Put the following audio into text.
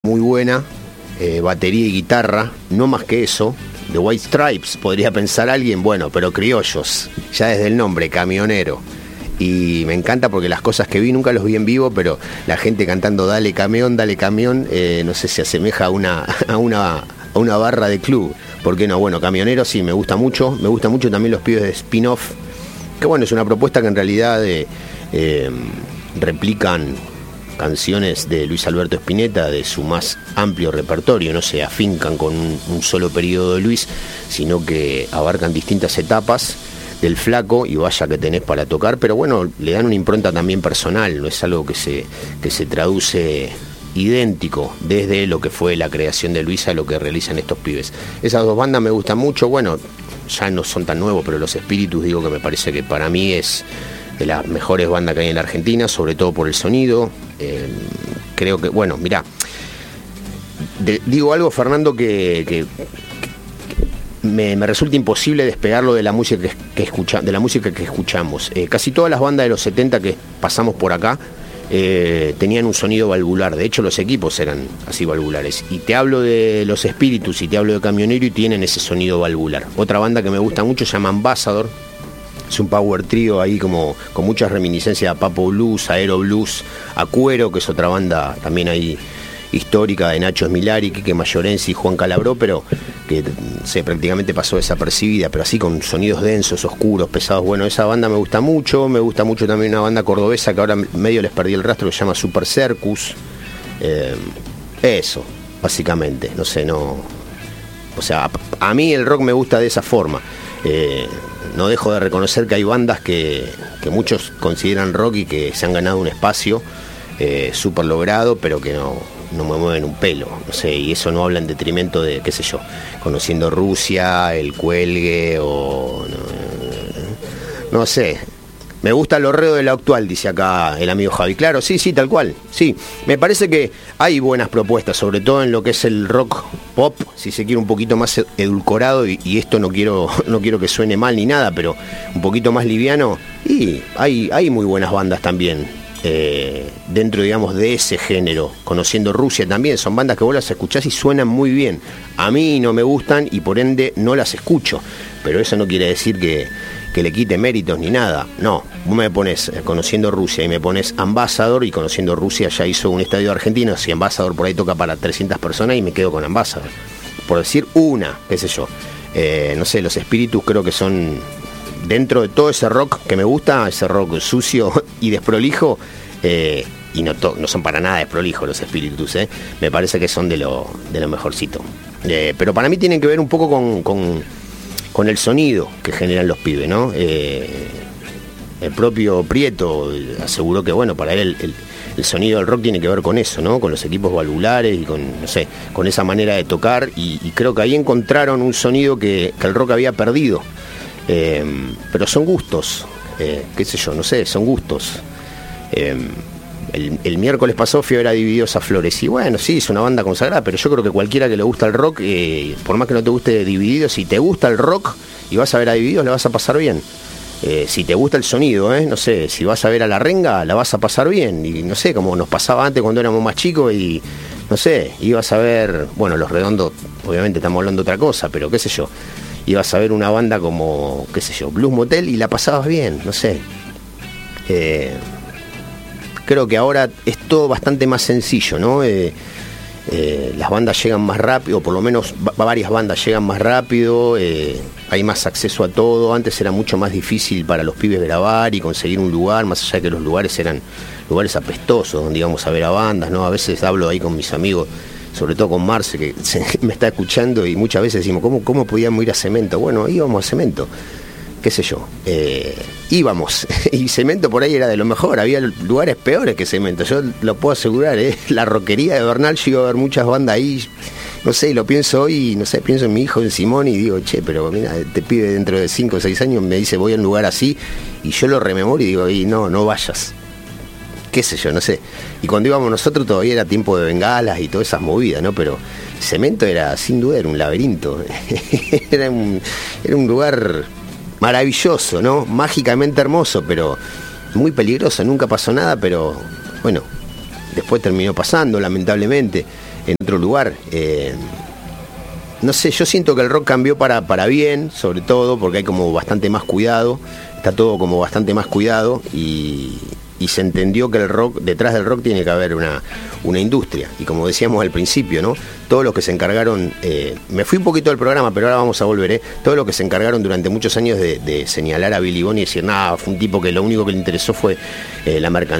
muy buena, batería y guitarra, no más que eso. The White Stripes, podría pensar alguien, bueno, pero criollos, ya desde el nombre, camionero. Y me encanta porque las cosas que vi, nunca los vi en vivo, pero la gente cantando dale camión, no sé, se asemeja a una barra de club. ¿Por qué no? Bueno, camionero sí, me gusta mucho también los pibes de Spin-Off, que bueno, es una propuesta que en realidad replican canciones de Luis Alberto Spinetta, de su más amplio repertorio, no se afincan con un solo periodo de Luis, sino que abarcan distintas etapas del flaco, y vaya que tenés para tocar, pero bueno, le dan una impronta también personal, no es algo que se traduce idéntico desde lo que fue la creación de Luis a lo que realizan estos pibes. Esas dos bandas me gustan mucho, bueno, ya no son tan nuevos, pero Los Espíritus, digo que me parece que para mí es de las mejores bandas que hay en la Argentina, sobre todo por el sonido. Creo que, bueno, mirá, digo algo, Fernando, que me resulta imposible despegarlo de la música que escuchamos. Casi todas las bandas de los 70 que pasamos por acá tenían un sonido valvular. De hecho, los equipos eran así valvulares. Y te hablo de Los Espíritus y te hablo de Camionero y tienen ese sonido valvular. Otra banda que me gusta mucho se llama Ambassador. Es un power trío ahí como con muchas reminiscencias a Papo Blues, a Aero Blues, a Cuero, que es otra banda también ahí histórica de Nacho Smilari, Quique Mayorenzi y Juan Calabró, pero que prácticamente pasó desapercibida, pero así con sonidos densos, oscuros, pesados. Bueno, esa banda me gusta mucho también una banda cordobesa que ahora medio les perdí el rastro, que se llama Super Circus. Eso, básicamente, no sé, no. O sea, a mí el rock me gusta de esa forma. No dejo de reconocer que hay bandas que muchos consideran rock y que se han ganado un espacio súper logrado, pero que no me mueven un pelo, no sé, y eso no habla en detrimento de, qué sé yo, Conociendo Rusia, El Cuelgue o no sé. Me gusta el horreo de lo actual, dice acá el amigo Javi. Claro, sí, tal cual. Sí, me parece que hay buenas propuestas, sobre todo en lo que es el rock pop, si se quiere, un poquito más edulcorado, y esto no quiero que suene mal ni nada, pero un poquito más liviano. Y hay muy buenas bandas también dentro, digamos, de ese género. Conociendo Rusia también, son bandas que vos las escuchás y suenan muy bien. A mí no me gustan y por ende no las escucho, pero eso no quiere decir que le quite méritos ni nada. No, vos me pones Conociendo Rusia y me pones Ambassador, y Conociendo Rusia ya hizo un estadio argentino, si Ambassador por ahí toca para 300 personas, y me quedo con Ambassador, por decir una, qué sé yo. No sé, Los Espíritus creo que son, dentro de todo ese rock que me gusta, ese rock sucio y desprolijo, y no son para nada desprolijos Los Espíritus, me parece que son de lo mejorcito. Pero para mí tienen que ver un poco con el sonido que generan los pibes, ¿no? El propio Prieto aseguró que, bueno, para él el sonido del rock tiene que ver con eso, ¿no? Con los equipos valvulares y con, no sé, con esa manera de tocar, y creo que ahí encontraron un sonido que el rock había perdido. Pero son gustos, qué sé yo, no sé, son gustos. El miércoles pasó Fiebre a Divididos a Flores, y bueno, sí, es una banda consagrada, pero yo creo que cualquiera que le gusta el rock, por más que no te guste Divididos, si te gusta el rock y vas a ver a Divididos, la vas a pasar bien. Si te gusta el sonido, no sé, si vas a ver a La Renga, la vas a pasar bien, y no sé, como nos pasaba antes cuando éramos más chicos, y no sé, ibas a ver, bueno, Los Redondos, obviamente estamos hablando de otra cosa, pero qué sé yo, ibas a ver una banda como, qué sé yo, Blues Motel, y la pasabas bien, no sé. Creo que ahora es todo bastante más sencillo, ¿no? Las bandas llegan más rápido, o por lo menos varias bandas llegan más rápido, hay más acceso a todo. Antes era mucho más difícil para los pibes grabar y conseguir un lugar, más allá de que los lugares eran lugares apestosos donde íbamos a ver a bandas, ¿no? A veces hablo ahí con mis amigos, sobre todo con Marce, que me está escuchando, y muchas veces decimos, ¿cómo podíamos ir a Cemento? Bueno, íbamos a Cemento, qué sé yo, íbamos, y Cemento por ahí era de lo mejor, había lugares peores que Cemento, yo lo puedo asegurar, la rockería de Bernal, yo iba a ver muchas bandas ahí, no sé, lo pienso hoy, no sé, pienso en mi hijo, en Simón, y digo, che, pero mira, te pide dentro de 5 o 6 años, me dice, voy a un lugar así, y yo lo rememoro y digo, y no vayas, qué sé yo, no sé. Y cuando íbamos nosotros todavía era tiempo de bengalas y todas esas movidas, ¿no? Pero Cemento era, sin duda, era un laberinto. era un lugar maravilloso, ¿no? Mágicamente hermoso, pero muy peligroso. Nunca pasó nada, pero bueno, después terminó pasando, lamentablemente. en otro lugar. No sé, yo siento que el rock cambió para bien, sobre todo porque hay como bastante más cuidado, está todo como bastante más cuidado y se entendió que el rock, detrás del rock tiene que haber una industria. Y como decíamos al principio, ¿no? Todos los que se encargaron, me fui un poquito del programa, pero ahora vamos a volver, todos los que se encargaron durante muchos años de señalar a Billy Bonnie y decir, nada, fue un tipo que lo único que le interesó fue la mercancía.